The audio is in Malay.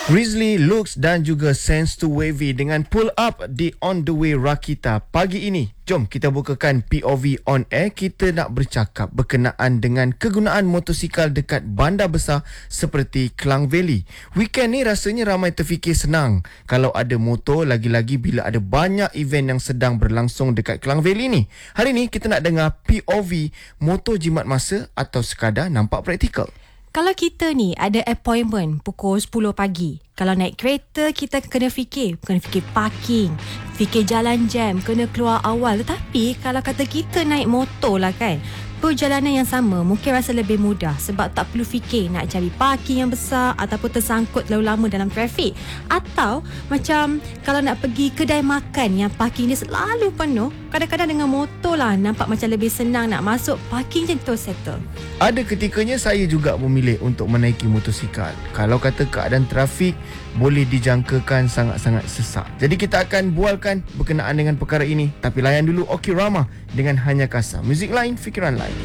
Rizly, Lux dan juga Sense to Wavy dengan Pull Up di On The Way Rakita. Pagi ini, jom kita bukakan POV On Air. Kita nak bercakap berkenaan dengan kegunaan motosikal dekat bandar besar seperti Klang Valley. Weekend ni rasanya ramai terfikir senang kalau ada motor, lagi-lagi bila ada banyak event yang sedang berlangsung dekat Klang Valley ni. Hari ni kita nak dengar POV motor jimat masa atau sekadar nampak praktikal. Kalau kita ni ada appointment pukul 10 pagi, kalau naik kereta kita kena fikir parking, fikir jalan jam, kena keluar awal. Tetapi kalau kata kita naik motor lah kan, perjalanan yang sama mungkin rasa lebih mudah sebab tak perlu fikir nak cari parking yang besar ataupun tersangkut terlalu lama dalam trafik. Atau macam kalau nak pergi kedai makan yang parking dia selalu penuh, kadang-kadang dengan motor lah nampak macam lebih senang nak masuk, parking je terus settle. Ada ketikanya saya juga memilih untuk menaiki motosikal. Kalau kata keadaan trafik boleh dijangkakan sangat-sangat sesak. Jadi kita akan bualkan berkenaan dengan perkara ini. Tapi layan dulu Okey Rama dengan Hanya Kasar. Muzik lain, fikiran lain.